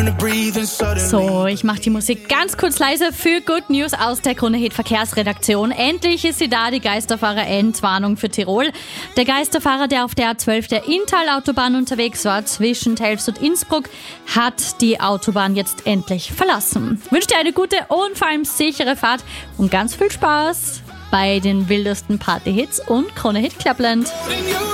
So, ich mache die Musik ganz kurz leise für Good News aus der Krone-Hit Verkehrsredaktion. Endlich ist sie da, die Geisterfahrer-Endwarnung für Tirol. Der Geisterfahrer, der auf der A12 der Inntal-Autobahn unterwegs war, zwischen Telfs und Innsbruck, hat die Autobahn jetzt endlich verlassen. Ich wünsche dir eine gute und vor allem sichere Fahrt und ganz viel Spaß bei den wildesten Party-Hits und Krone-Hit Clubland.